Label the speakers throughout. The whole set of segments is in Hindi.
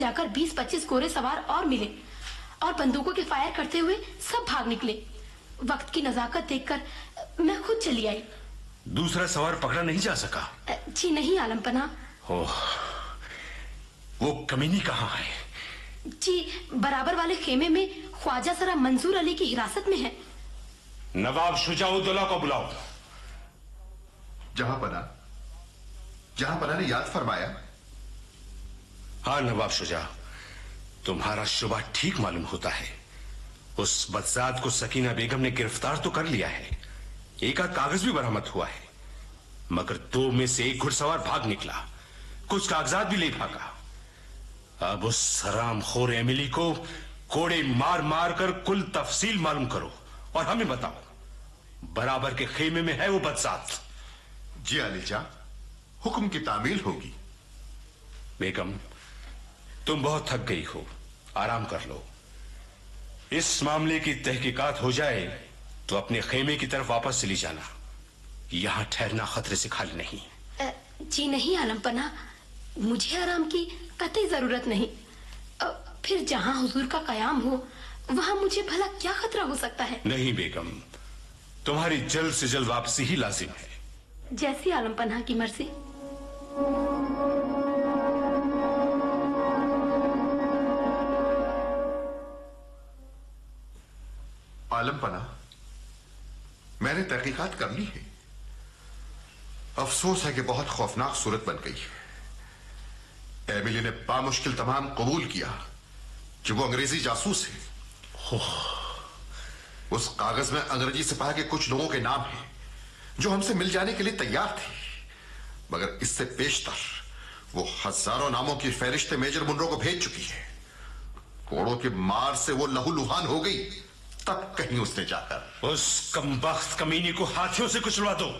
Speaker 1: जाकर 20-25 घोड़े सवार और मिले और बंदूकों के फायर करते हुए सब भाग निकले। वक्त की नजाकत देखकर मैं खुद चली आई।
Speaker 2: दूसरा सवार पकड़ा नहीं जा सका?
Speaker 1: जी नहीं आलमपना।
Speaker 2: ओह, वो कमीनी कहाँ है?
Speaker 1: जी बराबर वाले खेमे में ख्वाजा सरा मंजूर अली की हिरासत में है।
Speaker 2: नवाब शुजाउद्दौला को बुलाओ।
Speaker 3: जहां पना ने याद फरमाया।
Speaker 2: हाँ नवाब शुजा, तुम्हारा शुबा ठीक मालूम होता है। उस बदजात को सकीना बेगम ने गिरफ्तार तो कर लिया है, एक आध कागज भी बरामद हुआ है, मगर 2 में से एक घुड़सवार भाग निकला, कुछ कागजात भी ले भागा। अब उस हरामखोर एमिली को कोड़े मार मार कर कुल तफसील मालूम करो और हमें बताओ, बराबर के खेमे में है वो बदजात?
Speaker 3: जी आलिजा, हुक्म की तामील होगी।
Speaker 2: बेगम, तुम बहुत थक गई हो, आराम कर लो। इस मामले की तहकीकात हो जाए तो अपने खेमे की तरफ वापस चली जाना, यहां ठहरना खतरे से खाली नहीं।
Speaker 1: जी नहीं आलमपना, मुझे आराम की कतई जरूरत नहीं। फिर जहां हुजूर का कयाम हो वहां मुझे भला क्या खतरा हो सकता है?
Speaker 2: नहीं बेगम, तुम्हारी जल्द से जल्द वापसी ही लाजिम है।
Speaker 1: जैसी आलमपना की मर्जी।
Speaker 3: आलमपना, मैंने तहकीकात कर ली है। अफसोस है कि बहुत खौफनाक सूरत बन गई है। एमिली ने बामुश्किल तमाम कबूल किया कि वो अंग्रेजी जासूस है। उस कागज में अंग्रेजी सिपाही के कुछ लोगों के नाम हैं जो हमसे मिल जाने के लिए तैयार थे, मगर इससे पेशतर वो हजारों नामों की फहरिस्त मेजर मुनरो को भेज चुकी है। कोड़ों के मार से वो लहूलुहान हो गई, तब कहीं उसने जाकर
Speaker 2: उस कमबख्त कमीनी को हाथियों से कुचलवा दो।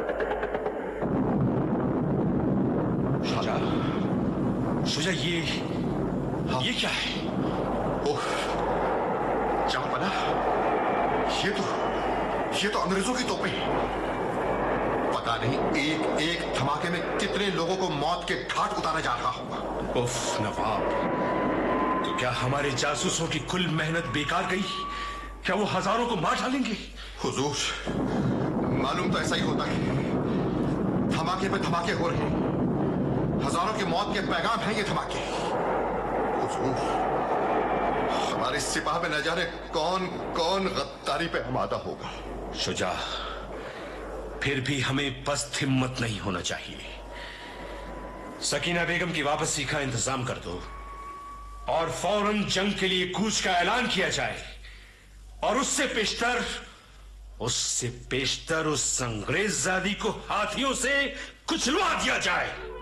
Speaker 2: शुजा, ये क्या है?
Speaker 3: ओह, जहां पना, ये तो अंग्रेजों की तोपें हैं। पता नहीं एक एक धमाके में कितने लोगों को मौत के घाट उतारा जा रहा होगा।
Speaker 2: उफ नवाब, तो क्या हमारे जासूसों की कुल मेहनत बेकार गई? क्या वो हजारों को मार डालेंगे?
Speaker 3: हुजूर, मालूम तो ऐसा ही होता है। धमाके पे धमाके हो रहे हैं, हजारों की मौत के पैगाम हैं ये धमाके। हुजूर, हमारे सिपाह में न जाने कौन कौन गद्दारी पे आमादा होगा।
Speaker 2: शुजा, फिर भी हमें पस्त हिम्मत नहीं होना चाहिए। सकीना बेगम की वापसी का इंतजाम कर दो और फौरन जंग के लिए कूच का ऐलान किया जाए, और उससे पेशतर उस अंग्रेज जादी को हाथियों से कुचलवा दिया जाए।